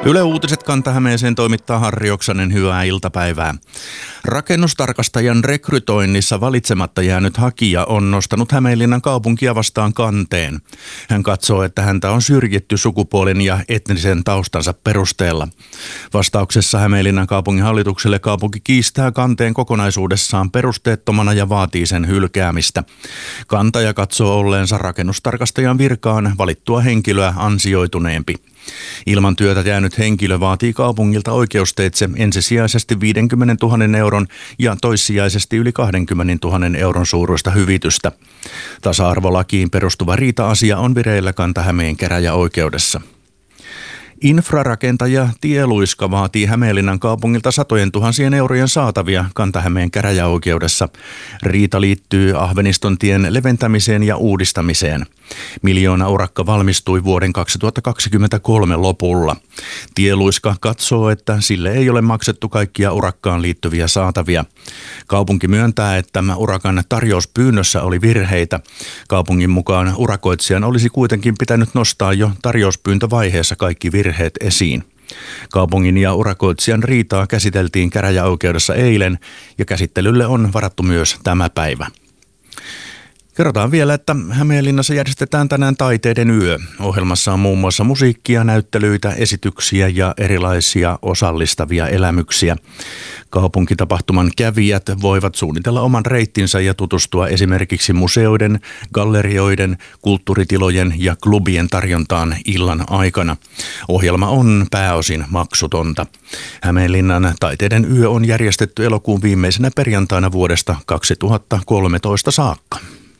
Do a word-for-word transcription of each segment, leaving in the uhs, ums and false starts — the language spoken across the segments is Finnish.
Yle Uutiset Kanta-Hämeeseen toimittaa Harri Oksanen, hyvää iltapäivää. Rakennustarkastajan rekrytoinnissa valitsematta jäänyt hakija on nostanut Hämeenlinnan kaupunkia vastaan kanteen. Hän katsoo, että häntä on syrjitty sukupuolen ja etnisen taustansa perusteella. Vastauksessa Hämeenlinnan kaupungin hallitukselle kaupunki kiistää kanteen kokonaisuudessaan perusteettomana ja vaatii sen hylkäämistä. Kantaja katsoo olleensa rakennustarkastajan virkaan valittua henkilöä ansioituneempi. Ilman työtä jäänyt henkilö vaatii kaupungilta oikeusteitse ensisijaisesti viisikymmentätuhatta euron ja toissijaisesti yli kaksikymmentätuhatta euron suuruista hyvitystä. Tasa-arvolakiin perustuva riita-asia on vireillä Kanta-Hämeen käräjäoikeudessa. Infrarakentaja Tieluiska vaatii Hämeenlinnan kaupungilta satojen tuhansien eurojen saatavia Kanta-Hämeen käräjäoikeudessa. Riita liittyy Ahvenistontien leventämiseen ja uudistamiseen. Miljoona urakka valmistui vuoden kaksituhattakaksikymmentäkolme lopulla. Tieluiska katsoo, että sille ei ole maksettu kaikkia urakkaan liittyviä saatavia. Kaupunki myöntää, että urakan tarjouspyynnössä oli virheitä. Kaupungin mukaan urakoitsijan olisi kuitenkin pitänyt nostaa jo tarjouspyyntövaiheessa kaikki virheet esiin. Kaupungin ja urakoitsijan riitaa käsiteltiin käräjäoikeudessa eilen ja käsittelylle on varattu myös tämä päivä. Kerrotaan vielä, että Hämeenlinnassa järjestetään tänään taiteiden yö. Ohjelmassa on muun muassa musiikkia, näyttelyitä, esityksiä ja erilaisia osallistavia elämyksiä. Kaupunkitapahtuman kävijät voivat suunnitella oman reittinsä ja tutustua esimerkiksi museoiden, gallerioiden, kulttuuritilojen ja klubien tarjontaan illan aikana. Ohjelma on pääosin maksutonta. Hämeenlinnan taiteiden yö on järjestetty elokuun viimeisenä perjantaina vuodesta kaksituhattakolmetoista saakka.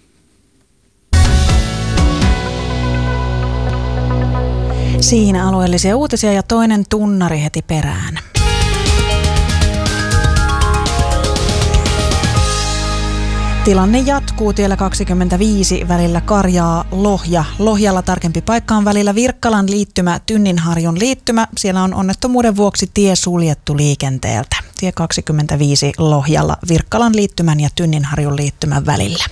Siinä alueellisia uutisia ja toinen tunnari heti perään. Tilanne jatkuu tiellä kaksikymmentäviisi välillä Karjaa Lohja. Lohjalla tarkempi paikka on välillä Virkkalan liittymä Tynninharjun liittymä. Siellä on onnettomuuden vuoksi tie suljettu liikenteeltä. Tie kaksikymmentäviisi Lohjalla Virkkalan liittymän ja Tynninharjun liittymän välillä.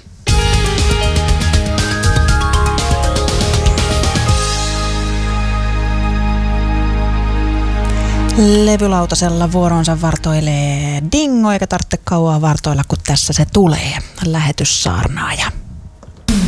Levylautasella vuoronsa vartoilee Dingo, eikä tarvitse kauaa vartoilla, kun tässä se tulee. Lähetyssaarnaaja.